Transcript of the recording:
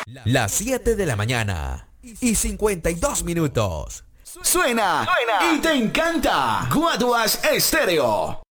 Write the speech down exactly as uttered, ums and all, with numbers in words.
Las siete de la mañana y cincuenta y dos minutos. Suena, Suena y te encanta. Guaduas Estéreo.